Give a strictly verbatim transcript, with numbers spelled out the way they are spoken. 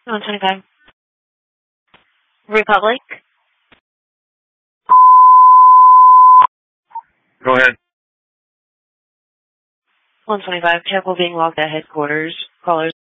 one twenty-five. Republic. Go ahead. one twenty-five. Check will being logged at headquarters. Callers.